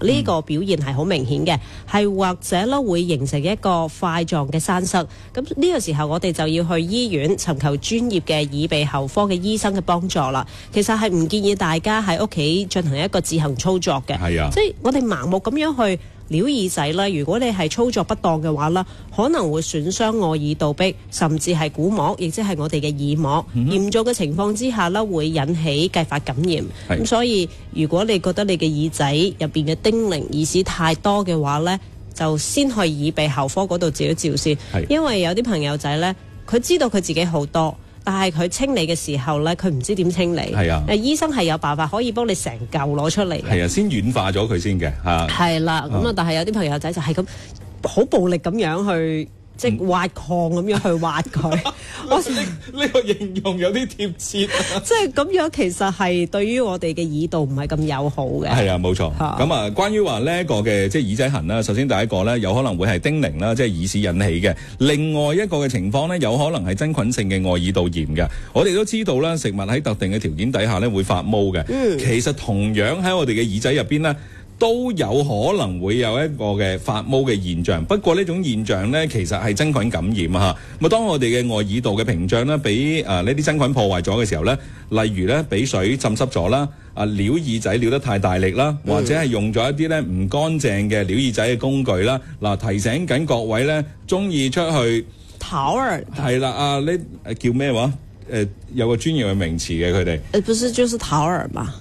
呢個表現係好明顯嘅，係或者咧會形成一個塊狀嘅栓塞。咁呢個時候我哋就要去醫院尋求專業嘅耳鼻喉科嘅醫生嘅幫助啦。其實係唔建議大家喺屋企進行一個自行操作嘅，即係我哋盲目咁樣去撩耳仔啦，如果你係操作不當嘅話啦，可能會損傷外耳道壁，甚至係鼓膜，亦即係我哋嘅耳膜。嚴重嘅情況之下啦，會引起繼發感染。咁所以如果你覺得你嘅耳仔入邊嘅叮鈴、耳屎太多嘅話呢，就先去耳鼻喉科嗰度照一照先。因為有啲朋友仔呢，佢知道佢自己好多，但係佢清理嘅時候呢，佢唔知點清理。係啊，醫生係有辦法可以幫你成嚿攞出嚟。係啊， 先軟化咗佢先嘅嚇。係啦，咁啊，但係有啲朋友仔就係咁好暴力咁樣去。即係挖礦咁樣去挖佢， 呢個形容有啲貼切。 即係咁樣，其實係對於我哋嘅耳道唔係咁友好嘅。 係啊，冇錯。咁啊，關於話呢一個嘅即係耳仔痕啦，首先第一個咧，有可能會係叮鈴啦，即係耳屎引起嘅。另外一個嘅情況咧，有可能係真菌性嘅外耳道炎嘅。我哋都知道啦，食物喺特定嘅條件底下咧會發毛嘅。其實同樣喺我哋嘅耳仔入邊咧，都有可能會有一個嘅發毛嘅現象，不過呢種現象呢，其實係真菌感染啊！咁當我哋嘅外耳道嘅屏障呢，俾呢啲真菌破壞咗嘅時候呢，例如呢，俾水浸濕咗啦，撩耳仔撩得太大力啦，或者係用咗一啲呢唔乾淨嘅撩耳仔嘅工具啦。嗱，提醒緊各位呢，中意出去掏耳係啦，呢叫咩話？有個專業嘅名詞嘅佢哋。 不是就是掏耳嘛？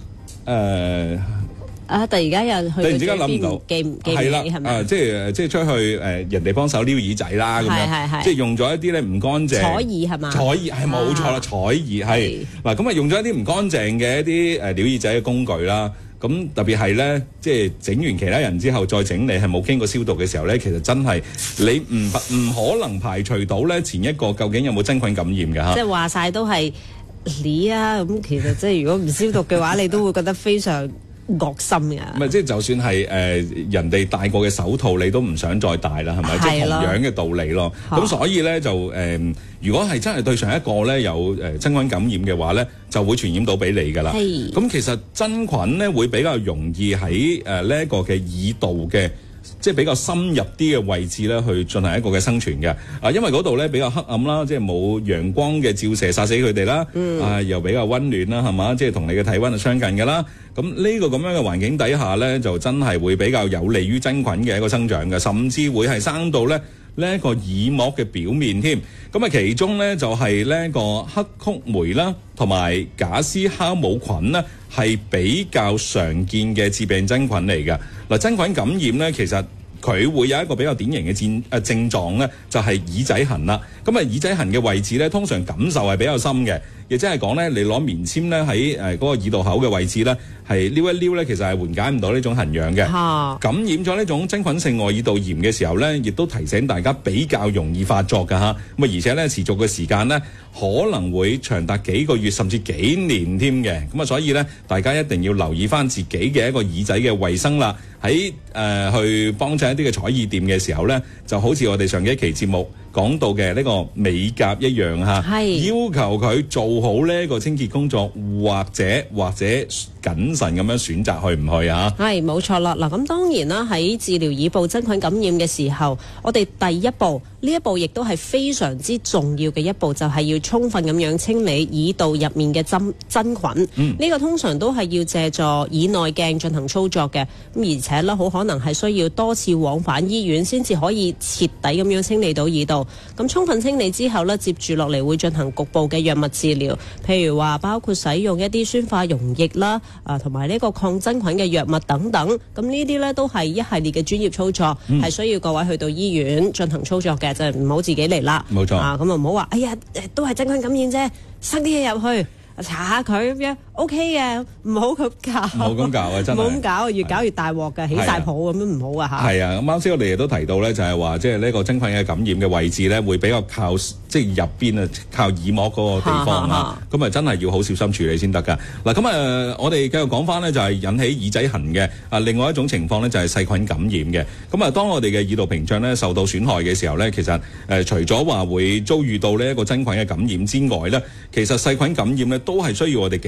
突然間又去， 突然之間諗唔到， 記唔起係咪？ 即係出去人哋幫手撩耳仔啦，咁樣，即係用咗一啲咧唔乾淨。 採耳係嘛？ 採耳係冇錯啦，採耳係嗱，咁啊用咗一啲唔乾淨嘅一啲撩耳仔嘅工具啦。咁特別係咧，即係整完其他人之後再整你係冇經過消毒嘅時候咧，其實真係你唔可能排除到咧前一個究竟有冇真菌感染嘅嚇。 即係話晒都係你啊，咁其實即係如果唔消毒嘅話，你都會覺得非常惡心嘅。 唔係，即係就算係人哋戴過嘅手套，你都唔想再戴啦，係咪？即係同樣嘅道理咯。咁所以咧就如果係真係對上一個咧有真菌感染嘅話咧，就會傳染到俾你㗎啦。咁其實真菌咧會比較容易喺呢一個嘅耳道嘅，即係比較深入啲嘅位置咧，去進行一個嘅生存嘅。因為嗰度咧比較黑暗啦，即係冇陽光嘅照射殺死佢哋啦。又比較溫暖啦，係嘛？即係同你嘅體溫係相近㗎啦。咁呢個咁樣嘅環境底下咧，就真係會比較有利於真菌嘅一個生長嘅，甚至會係生到咧呢一個耳膜嘅表面添。咁其中咧就係呢一個黑曲霉啦，同埋假絲酵母菌呢，係比較常見嘅致病真菌嚟嘅。嗱，真菌感染咧，其實佢會有一個比較典型嘅症狀咧，就係耳仔痕啦。咁耳仔痕嘅位置咧，通常感受係比較深嘅，亦即係講咧，你攞棉籤咧喺嗰個耳道口嘅位置咧，係撩一撩咧，其實係緩解唔到呢種痕癢嘅。感染咗呢種真菌性外耳道炎嘅時候咧，亦都提醒大家比較容易發作㗎嚇。咁而且咧持續嘅時間咧，可能會長達幾個月甚至幾年添嘅。咁所以咧，大家一定要留意翻自己嘅一個耳仔嘅衛生啦。喺去幫襯一啲嘅採耳店嘅時候咧，就好似我哋上一期節目講到嘅呢個美甲一樣嚇，要求佢做好呢個清潔工作，或者謹慎咁樣選擇去唔去啊？係冇錯啦。嗱，咁當然啦，喺治療耳部真菌感染嘅時候，我哋第一步呢一步亦都係非常之重要嘅一步，就係要充分咁樣清理耳道入面嘅真菌。呢個通常都係要借助耳內鏡進行操作嘅，咁而且咧好可能係需要多次往返醫院先至可以徹底咁樣清理到耳道。咁充分清理之後咧，接住落嚟會進行局部嘅藥物治療，譬如話包括使用一啲酸化溶液啦，同埋呢個抗真菌嘅藥物等等。咁呢啲咧都係一系列嘅專業操作，係需要各位去到醫院進行操作嘅，就唔好自己嚟啦。冇錯。咁唔好話，哎呀，都係真菌感染啫，塞啲嘢入去。查下佢咁樣 OK 嘅，唔好咁搞，唔好咁搞啊！真係唔好咁搞，越搞越大鑊嘅，起晒泡咁樣唔好啊嚇！係啊，咁啱先我哋亦都提到咧，就係話即係呢個真菌嘅感染嘅位置咧，會比較靠即係入邊啊，靠耳膜嗰個地方啊，咁真係要好小心處理先得㗎。嗱，咁我哋繼續講翻咧，就係引起耳仔痕嘅另外一種情況咧，就係細菌感染嘅。咁當我哋嘅耳道屏障咧受到損害嘅時候咧，其實除咗話會遭遇到呢一個真菌嘅感染之外咧，其實細菌感染咧都係需要我哋警惕嘅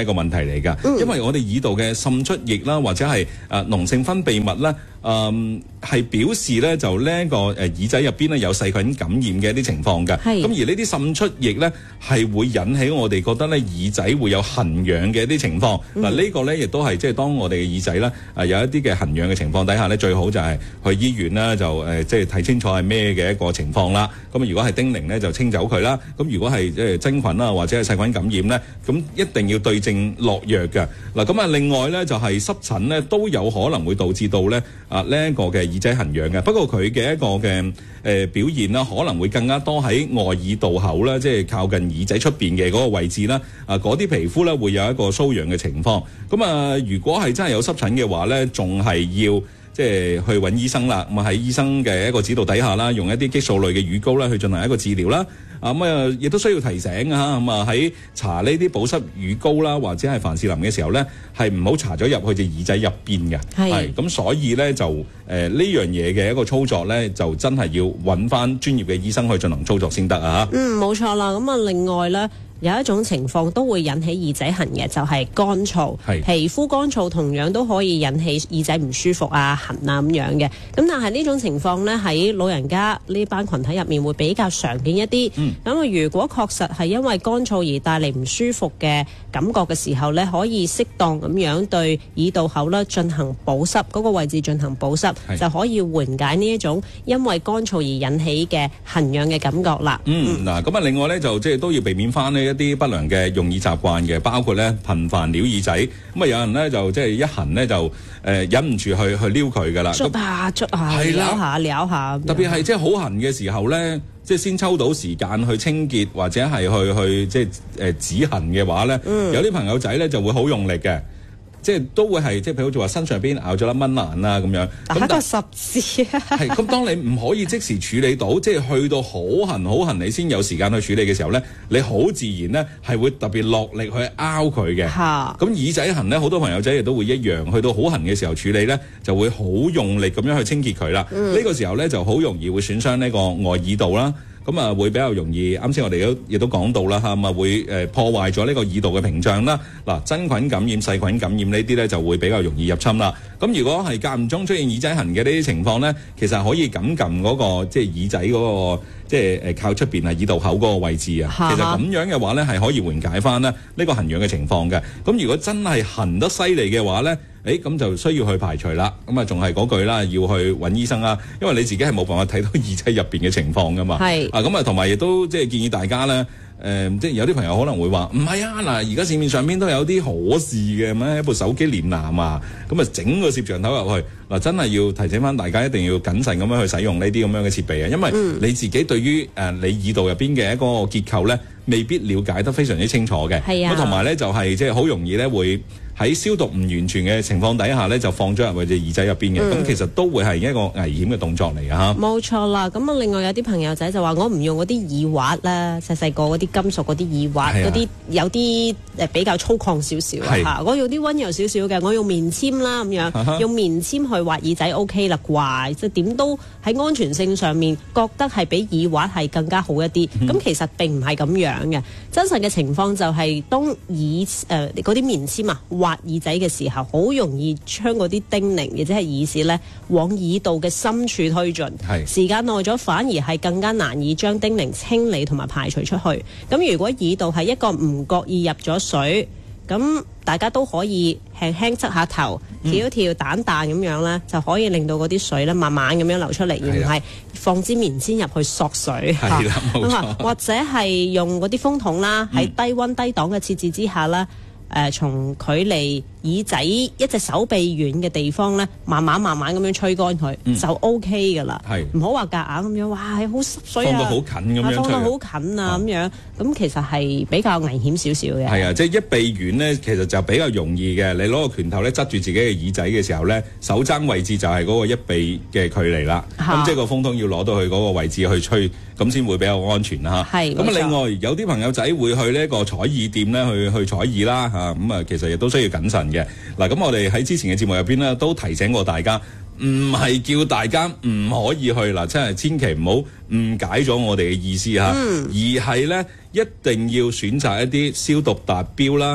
一個問題嚟㗎。因為我哋耳道嘅滲出液啦，或者係膿性分泌物啦。係表示咧就呢個耳仔入邊咧有細菌感染嘅一啲情況嘅，咁而呢啲滲出液咧係會引起我哋覺得咧耳仔會有痕癢嘅一啲情況。嗱呢個咧亦都係即係當我哋嘅耳仔咧有一啲嘅痕癢嘅情況底下咧，最好就係去醫院啦，就即係睇清楚係咩嘅一個情況啦。咁如果係叮嚀咧就清走佢啦。咁如果係即係真菌啊或者係細菌感染咧，咁一定要對症落藥嘅。嗱咁另外咧就係濕疹咧都有可能會導致到咧呢一個嘅耳仔痕癢嘅，不過佢嘅一個嘅表現啦，可能會更加多喺外耳道口啦，即係靠近耳仔出邊嘅嗰個位置啦。嗰啲皮膚咧會有一個瘙癢嘅情況。咁如果係真係有濕疹嘅話咧，仲係要即係去揾醫生啦。咁喺醫生嘅一個指導底下啦，用一啲激素類嘅乳膏啦去進行一個治療啦。亦都需要提醒喺搽呢啲保濕乳膏啦，或者係凡士林嘅時候咧，係唔好搽咗入去隻耳仔入邊嘅。係咁，所以咧就呢樣嘢嘅一個操作咧，就真係要揾翻專業嘅醫生去進行操作先得啊！ 冇錯啦。咁另外咧，有一種情況都會引起耳仔痕嘅，就係乾燥。皮膚乾燥同樣都可以引起耳仔唔舒服啊、痕啊咁樣嘅。咁但係呢種情況咧，喺老人家呢班群體入面會比較常見一啲。咁如果確實係因為乾燥而帶嚟唔舒服嘅感覺嘅時候咧，可以適當咁樣對耳道口咧進行保濕，嗰個位置進行保濕，就可以緩解呢一種因為乾燥而引起嘅痕癢嘅感覺啦。 咁另外咧就即係都要避免翻呢一啲不良嘅用耳習慣嘅，包括咧頻繁撩耳仔。有人咧就即係一痕咧就忍唔住去撩佢噶啦，捽下撩下，特別係即係好痕嘅時候咧，即係先抽到時間去清潔或者係去即係止痕嘅話咧，有啲朋友仔咧就會好用力嘅。即係都會係，即係譬如好似話身上邊咬咗粒蚊蘭啦咁樣， 打個十字啊！ 係咁，當你唔可以即時處理到，即係去到好痕，你先有時間去處理嘅時候咧，你好自然咧係會特別落力去拗佢嘅。咁耳仔痕咧，好多朋友仔亦都會一樣，去到好痕嘅時候處理咧，就會好用力咁樣去清潔佢啦。呢個時候咧就好容易會損傷呢個外耳道啦。咁會比較容易，啱先我哋亦都講到啦嚇，會破壞咗呢個耳道嘅屏障啦。嗱，真菌感染、細菌感染呢啲咧就會比較容易入侵啦。咁如果係間唔中出現耳仔痕嘅呢啲情況咧，其實可以撳嗰個即係耳仔嗰個即係靠出邊耳道口嗰個位置啊。其實咁樣嘅話咧係可以緩解翻呢個痕癢嘅情況嘅。咁如果真係痕得犀利嘅話咧，咁就需要去排除啦。咁仲係嗰句啦，要去揾醫生啦。因為你自己係冇辦法睇到耳仔入邊嘅情況噶嘛。咁同埋亦都即係建議大家咧，即係有啲朋友可能會話唔係啊，嗱，而家市面上邊都有啲可視嘅咩，一部手機連藍啊，咁整個攝像頭入去。嗱，真係要提醒翻大家，一定要謹慎咁樣去使用呢啲咁樣嘅設備啊，因為你自己對於你耳道入邊嘅一個結構咧，未必了解得非常之清楚嘅。咁同埋咧就係即係好容易咧會喺消毒唔完全嘅情況底下咧，就放咗入去隻耳仔入邊嘅，咁其實都會係一個危險嘅動作嚟㗎嚇。冇錯啦，咁另外有啲朋友仔就話我唔用嗰啲耳環啦，細個嗰啲金屬嗰啲耳環，嗰啲有啲比較粗獷少少嚇，我用啲溫柔少少嘅，我用棉籤啦咁樣，用棉籤去挖耳仔 OK 啦啩，即係點都喺安全性上面覺得係比耳環係更加好一啲。咁其實並唔係咁樣嘅，真實嘅情況就係當嗰啲棉籤挖耳仔嘅時候，好容易將嗰啲叮嚀或者係耳屎咧往耳道嘅深處推進，時間耐咗反而係更加難以將叮嚀清理同埋排除出去。咁如果耳道係一個唔覺意入咗水，咁大家都可以輕輕側下頭，跳一跳彈彈咁樣咧，就可以令到嗰啲水咧慢慢咁樣流出嚟，而唔係放支棉籤入去索水。或者係用嗰啲風筒啦，喺低溫低檔嘅設置之下啦。從距離耳仔一隻手臂遠嘅地方咧，慢慢咁樣吹乾佢，就 OK 噶啦。唔好話夾硬咁樣，哇，好濕水啊！ 放到好近咁樣， 放到好近啊咁樣，咁其實係比較危險少少嘅。 係啊，即係一臂遠咧，其實就比較容易嘅。你攞個拳頭咧執住自己嘅耳仔嘅時候咧，手踭位置就係嗰個一臂嘅距離啦。咁即係個風筒要攞到去嗰個位置去吹，咁先會比較安全啦嚇。咁另外有啲朋友仔會去呢個採耳店咧去採耳啦嚇。咁其實亦都需要謹慎嘅。嗱，咁我哋喺之前嘅節目入邊咧，都提醒過大家，唔係叫大家唔可以去嗱，真係千祈唔好誤解咗我哋嘅意思嚇，而係咧一定要選擇一啲消毒達標啦、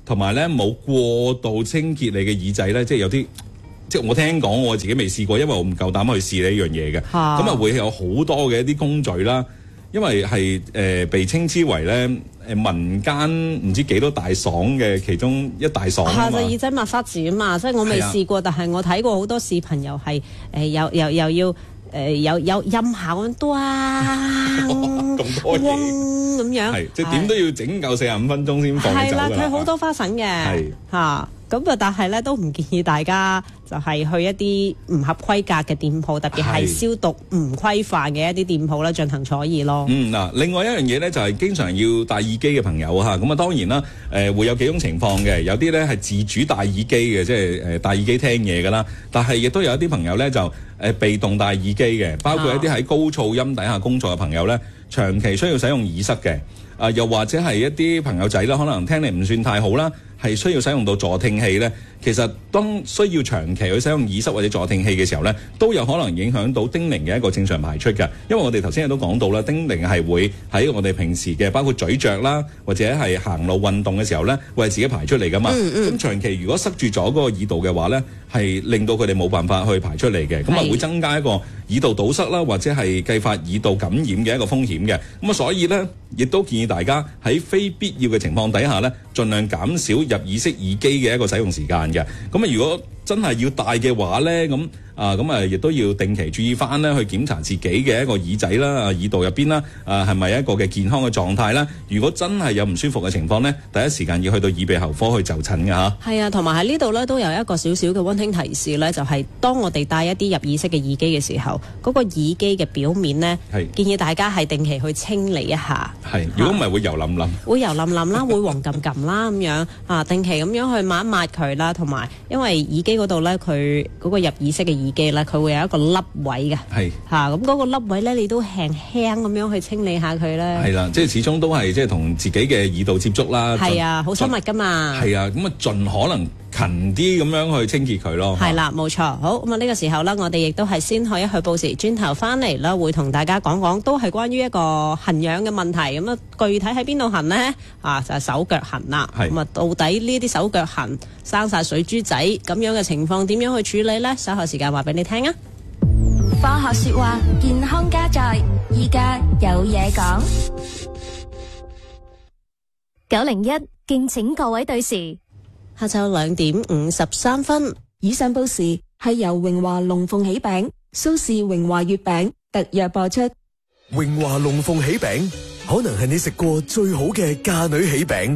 同埋咧冇過度清潔你嘅耳仔咧，即係有啲。即係我聽講，我自己未試過，因為我唔夠膽去試呢樣嘢嘅。咁啊會有好多嘅一啲工序啦，因為係被稱之為咧民間唔知幾多大爽嘅其中一大爽啊嘛。 就耳仔抹砂紙啊嘛，即係我未試過，但係我睇過好多視頻，又係又要有音效咁多咁多嘢咁樣， 係即係點都要整夠45分鐘先放你走㗎啦。係啦， 佢好多花神嘅嚇。咁啊，但係咧都唔建議大家就係去一啲唔合規格嘅店鋪，特別係消毒唔規範嘅一啲店鋪咧進行採耳咯。嗱， 另外一樣嘢咧就係經常要戴耳機嘅朋友嚇，咁啊當然啦，會有幾種情況嘅，有啲咧係自主戴耳機嘅，即係戴耳機聽嘢㗎啦。但係亦都有一啲朋友咧就被動戴耳機嘅，包括一啲喺高噪音底下工作嘅朋友咧，長期需要使用耳塞嘅。又或者係一啲朋友仔啦，可能聽力唔算太好啦，係需要使用到助聽器咧。其實當需要長期去使用耳塞或者助聽器嘅時候咧，都有可能影響到叮嚀嘅一個正常排出嘅。因為我哋頭先亦都講到啦，叮嚀係會喺我哋平時嘅包括咀嚼啦，或者係行路運動嘅時候咧，會係自己排出嚟噶嘛。咁長期如果塞住咗嗰個耳道嘅話咧，係令到佢哋冇辦法去排出嚟嘅，咁啊會增加一個耳道堵塞啦，或者係繼發耳道感染嘅一個風險嘅。咁啊，所以咧亦都建議大家喺非必要嘅情況底下咧，盡量減少入耳式耳機嘅一個使用時間嘅。咁啊，如果真係要戴嘅話咧，咁亦都要定期注意翻咧，去檢查自己嘅一個耳仔啦、耳道入邊啦，係咪一個嘅健康嘅狀態啦？如果真係有唔舒服嘅情況咧，第一時間要去到耳鼻喉科去就診嘅嚇。係啊，同埋喺呢度咧都有一個少少嘅溫馨提示咧，就係當我哋戴一啲入耳式嘅耳機嘅時候，嗰個耳機嘅表面咧，建議大家係定期去清理一下。係，如果唔係會油冧冧。會油冧冧啦，會黃撳撳啦咁樣啊，定期咁樣去抹一抹佢啦，同埋因為耳機嗰度咧，佢嗰個入耳式嘅耳機咧，佢會有一個凹位嘅，係嚇，咁嗰個凹位咧，你都輕輕咁樣去清理下佢咧。係啦，即係始終都係即係同自己嘅耳道接觸啦。係啊，好親密噶嘛。係啊，咁啊盡可能勤啲咁樣去清潔佢咯。係啦，冇錯。好，咁啊呢個時候咧，我哋亦都係先去一去報時，轉頭翻嚟啦，會同大家講講都係關於一個痕癢嘅問題。咁啊，具體喺邊度痕呢？就係手腳痕啦。咁啊，到底呢啲手腳痕生晒水珠仔咁樣嘅情況，點樣去處理呢？稍後時間話俾你聽啊！ 科學說話，健康加在，依家有嘢講。901，敬請各位對時。 下晝2點53分， 以上報時係由榮華龍鳳喜餅、蘇氏榮華月餅特約播出。 榮華龍鳳喜餅可能係你食過最好嘅嫁女喜餅。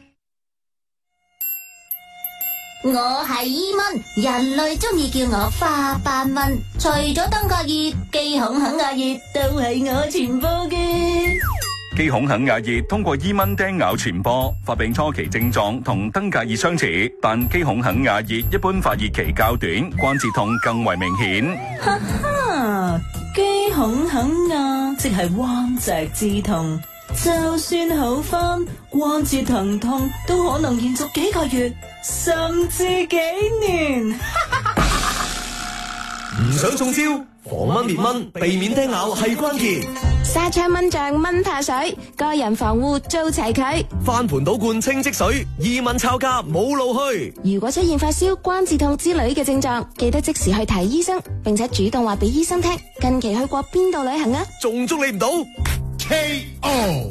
我係伊蚊，人類中意叫我花斑蚊，除咗登革熱、肌孔肯亞熱都係我傳播嘅。 肌孔肯亞熱通過伊蚊叮咬傳播，發病初期症狀同登革熱相似，但肌孔肯亞熱一般發熱期較短，關節痛更為明顯。 哈哈，肌孔肯亞即係彎脊之痛，就算好返，關節疼痛都可能延續幾個月，甚至幾年。 唔想中招，防蚊滅蚊，避免叮咬係關鍵。 沙槍蚊帳蚊怕水，個人防護做齊佢。 翻盤倒罐清積水，伊蚊抄家冇路去。 如果出現發燒、關節痛之類嘅症狀，記得即時去睇醫生，並且主動話俾醫生聽近期去過邊度旅行啊！ 仲捉你唔到 KO。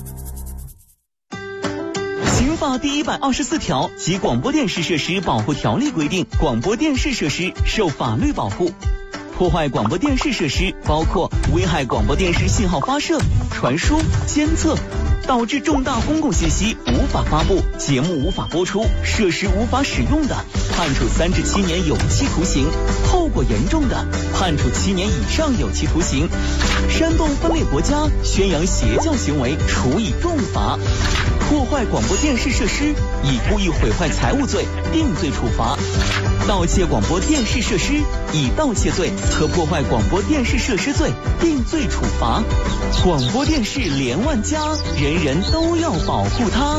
刑法第124條及廣播電視設施保護條例規定，廣播電視設施受法律保護。破壞廣播電視設施包括危害廣播電視信號發射、傳輸、監測，導致重大公共信息無法發布、節目無法播出、設施無法使用的，判處3至7年有期徒刑；後果嚴重的，判處7年以上有期徒刑。煽動分裂國家、宣揚邪教行為，處以重罰。破壞廣播電視設施，以故意毀壞財物罪定罪處罰。盜竊廣播電視設施，以盜竊罪和破壞廣播電視設施罪定罪處罰。廣播電視連萬家，人人都要保護它。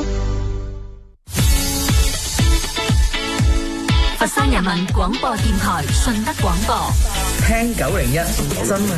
佛山人民廣播電台順德廣播， 聽901真係